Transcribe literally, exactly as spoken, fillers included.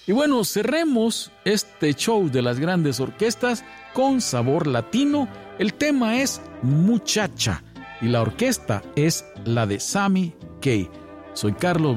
Y bueno, cerremos este show de las grandes orquestas con sabor latino. El tema es Muchacha y la orquesta es la de Sammy Kaye. Soy Carlos